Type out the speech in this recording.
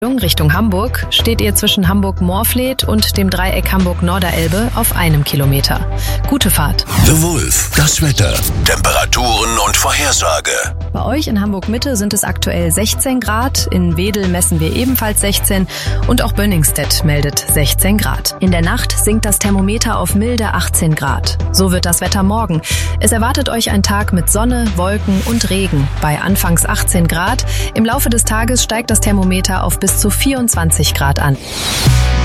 Richtung Hamburg steht ihr zwischen Hamburg-Moorfleet und dem Dreieck Hamburg-Norderelbe auf 1 Kilometer. Gute Fahrt. The Wolf, das Wetter, Temperaturen und Vorhersage. Bei euch in Hamburg-Mitte sind es aktuell 16 Grad, in Wedel messen wir ebenfalls 16 und auch Bönningstedt meldet 16 Grad. In der Nacht sinkt das Thermometer auf milde 18 Grad. So wird das Wetter morgen. Es erwartet euch ein Tag mit Sonne, Wolken und Regen bei anfangs 18 Grad. Im Laufe des Tages steigt das Thermometer auf bis zu 24 Grad an.